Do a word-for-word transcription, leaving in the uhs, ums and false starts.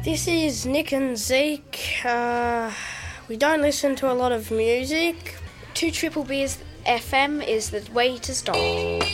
This is Nick and Zeke. Uh, we don't listen to a lot of music. Two Triple B's F M is the way to start.